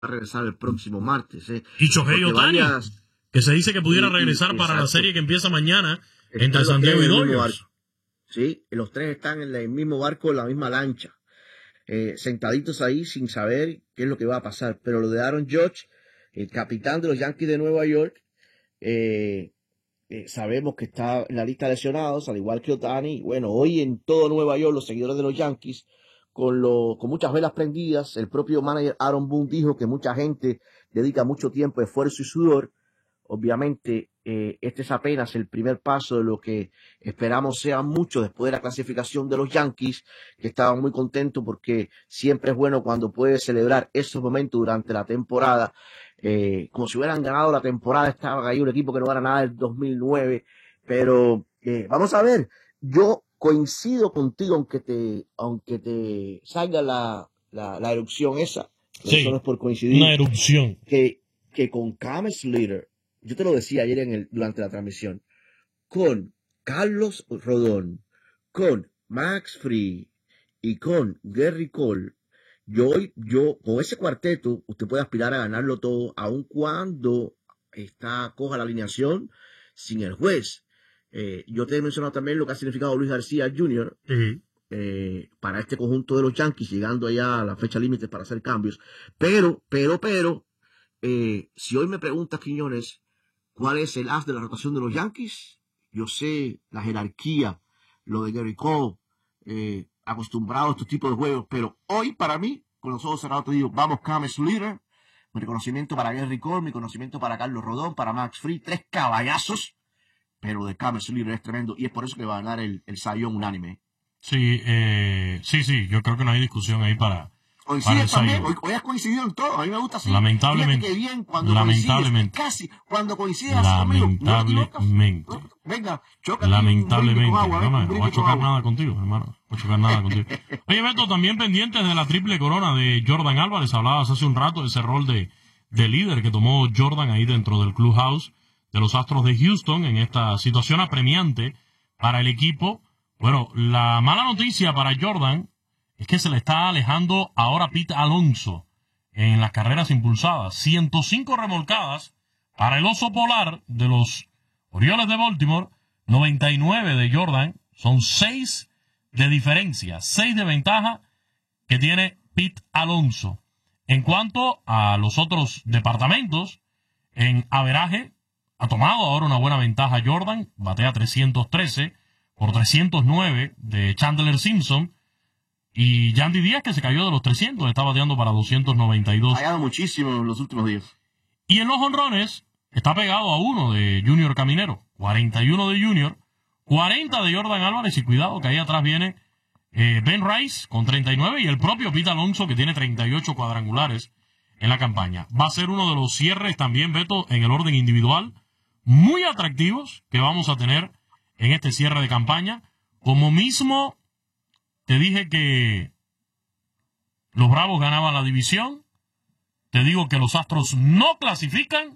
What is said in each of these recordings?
a regresar el próximo martes. Y Shohei Ohtani, que se dice que pudiera regresar para exacto. la serie que empieza mañana entre San Diego y Dodgers. Sí, los tres están en el mismo barco, en la misma lancha, sentaditos ahí sin saber qué es lo que va a pasar. Pero lo de Aaron Judge, el capitán de los Yankees de Nueva York, sabemos que está en la lista de lesionados, al igual que Ohtani. Bueno, hoy en todo Nueva York, los seguidores de los Yankees, con muchas velas prendidas, el propio manager Aaron Boone dijo que mucha gente dedica mucho tiempo, esfuerzo y sudor. Obviamente, este es apenas el primer paso de lo que esperamos sea mucho después de la clasificación de los Yankees, que estaban muy contentos porque siempre es bueno cuando puedes celebrar esos momentos durante la temporada, como si hubieran ganado la temporada. Estaba ahí un equipo que no gana nada del 2009, pero vamos a ver. Yo coincido contigo, aunque te salga la erupción esa, sí, eso no es por coincidir, una erupción, que con Cam Slater, yo te lo decía ayer durante la transmisión, con Carlos Rodón, con Max Fried y con Gary Cole, yo con ese cuarteto, usted puede aspirar a ganarlo todo, aun cuando coja la alineación sin el juez. Yo te he mencionado también lo que ha significado Luis García Jr. Para este conjunto de los Yankees, llegando allá a la fecha límite para hacer cambios. Pero, si hoy me preguntas, Quiñones, ¿cuál es el as de la rotación de los Yankees? Yo sé la jerarquía, lo de Gary Cole, acostumbrado a estos tipos de juegos, pero hoy para mí, con los ojos cerrados te digo, vamos Cam Slater, mi reconocimiento para Gary Cole, mi conocimiento para Carlos Rodón, para Max Fried, 3 caballazos, pero de Cam Slater es tremendo y es por eso que va a ganar el Cy Young unánime. Sí, yo creo que no hay discusión ahí para coincide también, hoy has coincidido en todo, a mí me gusta así. Lamentablemente. Fíjate que bien cuando Lamentablemente. casi, cuando coincides así Lamentablemente. conmigo. Venga, choca. Lamentablemente. No voy a chocar nada contigo, hermano. No voy a chocar nada contigo. Oye, Beto, también pendientes de la triple corona de Jordan Álvarez. Hablabas hace un rato de ese rol de líder que tomó Jordan ahí dentro del clubhouse de los Astros de Houston en esta situación apremiante para el equipo. Bueno, la mala noticia para Jordan es que se le está alejando ahora Pete Alonso en las carreras impulsadas. 105 remolcadas para el oso polar de los Orioles de Baltimore, 99 de Jordan. Son 6 de diferencia, 6 de ventaja que tiene Pete Alonso. En cuanto a los otros departamentos, en averaje, ha tomado ahora una buena ventaja Jordan, batea 313 por 309 de Chandler Simpson, y Yandy Díaz, que se cayó de los 300, está bateando para 292. Ha fallado muchísimo en los últimos días. Y en los jonrones, está pegado a uno de Junior Caminero, 41 de Junior, 40 de Jordan Álvarez, y cuidado que ahí atrás viene Ben Rice con 39 y el propio Pete Alonso, que tiene 38 cuadrangulares en la campaña. Va a ser uno de los cierres también, Beto, en el orden individual, muy atractivos que vamos a tener en este cierre de campaña. Como mismo te dije que los Bravos ganaban la división, te digo que los Astros no clasifican.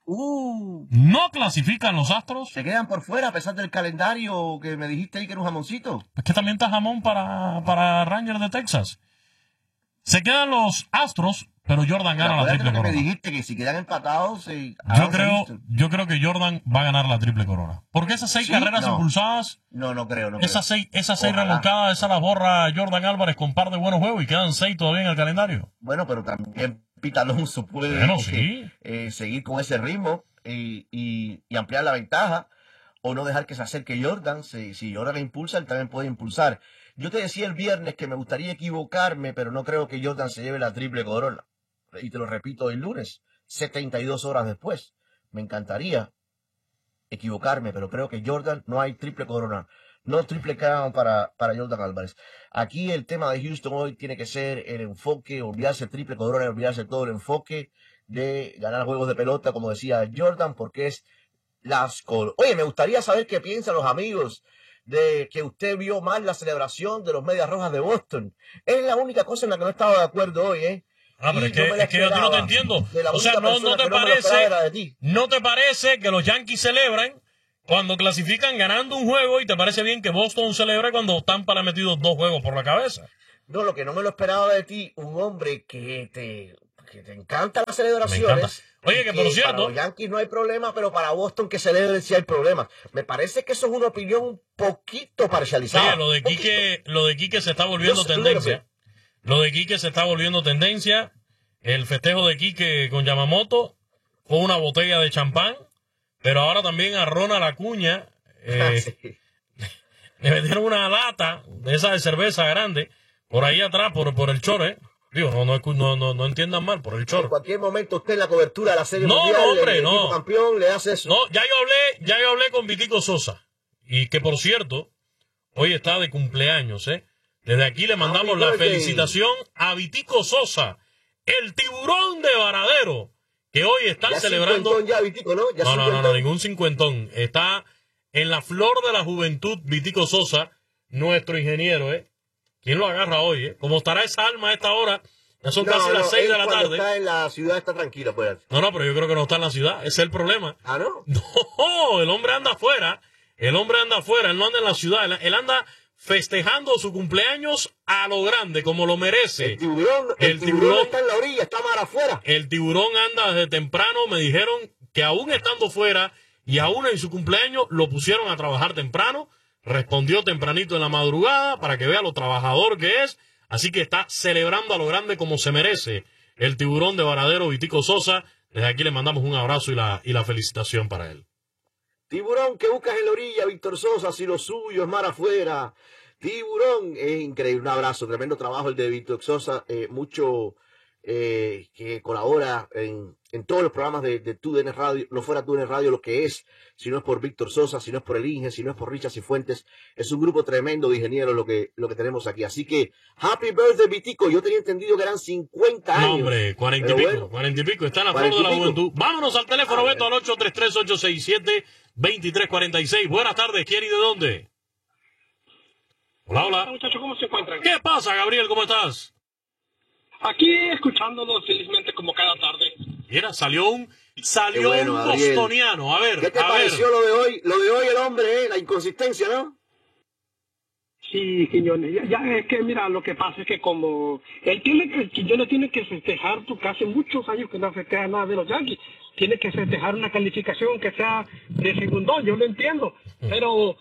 No clasifican los Astros. Se quedan por fuera a pesar del calendario que me dijiste ahí que era un jamoncito. Es que también está jamón para Rangers de Texas. Se quedan los Astros, pero Jordan gana la triple corona. Me dijiste que si quedan empatados... Yo creo que Jordan va a ganar la triple corona. Porque esas 6 carreras impulsadas... No creo. Esas 6 remolcadas, esas las borra Jordan Álvarez con par de buenos juegos y quedan 6 todavía en el calendario. Bueno, pero también Pete Alonso puede seguir con ese ritmo y ampliar la ventaja, o no dejar que se acerque Jordan. Si Jordan impulsa, él también puede impulsar. Yo te decía el viernes que me gustaría equivocarme, pero no creo que Jordan se lleve la triple corona. Y te lo repito el lunes, 72 horas después. Me encantaría equivocarme, pero creo que Jordan no hay triple corona. No triple crown para Jordan Álvarez. Aquí el tema de Houston hoy tiene que ser el enfoque, olvidarse triple corona, olvidarse todo el enfoque de ganar juegos de pelota, como decía Jordan, porque es Oye, me gustaría saber qué piensan los amigos de que usted vio mal la celebración de los Medias Rojas de Boston. Es la única cosa en la que no estaba de acuerdo hoy, ¿eh? Pero es que yo no te entiendo. O sea, ¿no te parece que los Yankees celebran cuando clasifican ganando un juego y te parece bien que Boston celebre cuando Tampa le ha metido 2 juegos por la cabeza? No, lo que no me lo esperaba de ti, un hombre que que te encantan las celebraciones. Oye, que por cierto, para los Yankees no hay problema, pero para Boston que celebren sí hay problemas. Me parece que eso es una opinión un poquito parcializada. Sí, lo de Quique se está volviendo tendencia. Lo de Quique se está volviendo tendencia. El festejo de Quique con Yamamoto fue una botella de champán, pero ahora también a Ronald Acuña Sí. le metieron una lata de esa de cerveza grande por ahí atrás, por el chore. Digo, no entiendan mal, por el chore. En cualquier momento usted en la cobertura de la Serie Mundial, hombre, el equipo campeón le hace eso. No, ya yo hablé con Vitico Sosa. Y que, por cierto, hoy está de cumpleaños, ¿eh? Desde aquí le mandamos la felicitación a Vitico Sosa, el tiburón de Varadero, que hoy están ya celebrando... Ya, Vitico, ¿no? Ya no, ningún cincuentón. Está en la flor de la juventud Vitico Sosa, nuestro ingeniero, ¿eh? ¿Quién lo agarra hoy, eh? Como estará esa alma a esta hora, ya son casi las 6 de la tarde. Está en la ciudad, está tranquilo, pues. No, pero yo creo que no está en la ciudad, ese es el problema. ¿Ah, no? No, el hombre anda afuera, él no anda en la ciudad, él anda festejando su cumpleaños a lo grande, como lo merece. El tiburón está en la orilla, está mar afuera. El tiburón anda desde temprano, me dijeron que aún estando fuera y aún en su cumpleaños lo pusieron a trabajar temprano, respondió tempranito en la madrugada para que vea lo trabajador que es, así que está celebrando a lo grande como se merece el tiburón de Varadero, Vitico Sosa. Desde aquí le mandamos un abrazo y la felicitación para él. Tiburón que buscas en la orilla, Víctor Sosa, si lo suyo es mar afuera. Tiburón, es increíble, un abrazo, tremendo trabajo el de Víctor Sosa, mucho que colabora en todos los programas de TUDN Radio, no fuera TUDN Radio lo que es, si no es por Víctor Sosa, si no es por el Inge, si no es por Richard Cifuentes, es un grupo tremendo de ingenieros lo que tenemos aquí. Así que, happy birthday, Vitico, yo tenía entendido que eran 50 años. No, hombre, 40 y pico, está en la flor de la juventud. Vámonos al teléfono, Beto, al 833-867-2346. Buenas tardes, ¿quién y de dónde? Hola, hola. Muchachos, ¿cómo se encuentran? ¿Qué pasa, Gabriel? ¿Cómo estás? Aquí escuchándolos felizmente como cada tarde. Mira, salió un bueno, bostoniano. A ver, ¿qué te pareció lo de hoy? Lo de hoy el hombre, la inconsistencia, ¿no? Sí, Quiñones. Ya es que, mira, lo que pasa es que como Quiñones tiene que festejar, porque hace muchos años que no festeja nada de los Yankees, tiene que festejar una calificación que sea de segundo, yo lo entiendo, pero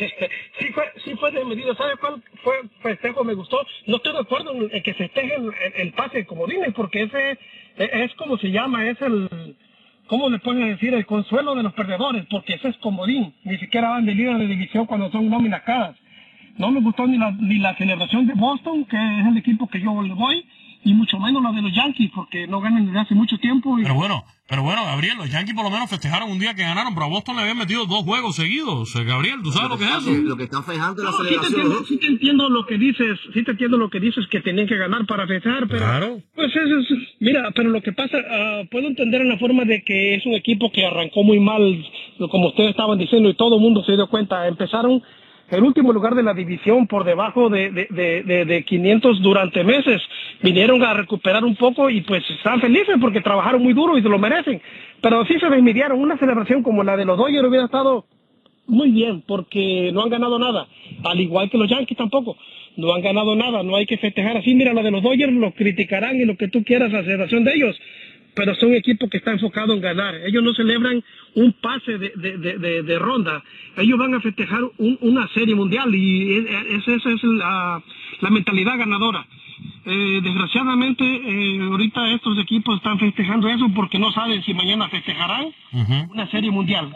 sí fue desmedido. ¿Sabes cuál fue festejo me gustó? No estoy de acuerdo en que festejen el pase de comodines, porque ese es como se llama, es el... ¿Cómo le pueden decir? El consuelo de los perdedores, porque ese es comodín, ni siquiera van de líder de división cuando son nóminas caras. No me gustó ni la celebración de Boston, que es el equipo que yo le voy, y mucho menos la de los Yankees, porque no ganan desde hace mucho tiempo. Pero bueno, Gabriel, los Yankees por lo menos festejaron un día que ganaron, pero a Boston le habían metido 2 juegos seguidos. Gabriel, ¿tú sabes lo que es eso? Lo que están festejando es la celebración. Sí te entiendo lo que dices, que tenían que ganar para festejar, pero... Claro. Pues mira, pero lo que pasa, puedo entender en la forma de que es un equipo que arrancó muy mal, como ustedes estaban diciendo, y todo el mundo se dio cuenta. Empezaron el último lugar de la división por debajo de 500 durante meses. Vinieron a recuperar un poco y pues están felices porque trabajaron muy duro y se lo merecen. Pero sí se desmidieron. Una celebración como la de los Dodgers hubiera estado muy bien porque no han ganado nada. Al igual que los Yankees tampoco. No han ganado nada. No hay que festejar así. Mira, la de los Dodgers lo criticarán y lo que tú quieras, la celebración de ellos. Pero son equipos que están enfocados en ganar. Ellos no celebran un pase de ronda. Ellos van a festejar una serie mundial y esa es la mentalidad ganadora. Desgraciadamente, ahorita estos equipos están festejando eso porque no saben si mañana festejarán una serie mundial.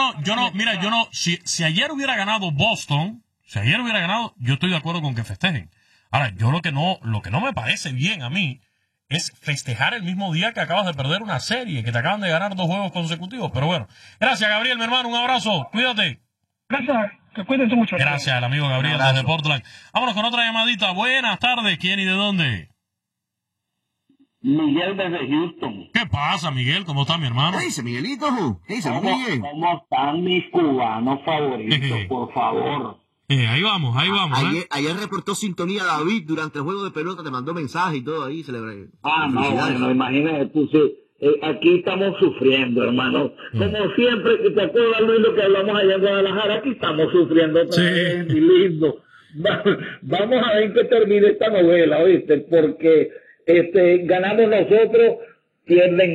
Si ayer hubiera ganado Boston, yo estoy de acuerdo con que festejen. Ahora, yo lo que no me parece bien a mí es festejar el mismo día que acabas de perder una serie, que te acaban de ganar 2 juegos consecutivos. Pero bueno, gracias, Gabriel, mi hermano, un abrazo, cuídate. Gracias, que cuídense mucho. Gracias al amigo Gabriel desde Portland. Vámonos con otra llamadita. Buenas tardes, ¿quién y de dónde? Miguel desde Houston. ¿Qué pasa, Miguel? ¿Cómo está, mi hermano? ¿Qué dice, Miguelito? ¿Qué dice, Miguel? ¿Cómo están mis cubanos favoritos, por favor? Ahí vamos. Ayer reportó sintonía David durante el juego de pelota, te mandó mensaje y todo ahí. Bueno, imagínate tú, aquí estamos sufriendo, hermano. Como siempre, que te acuerdas, Luis, lo que hablamos allá en Guadalajara, aquí estamos sufriendo también, mi lindo. Vamos a ver que termine esta novela, ¿oíste? Porque ganamos nosotros pierden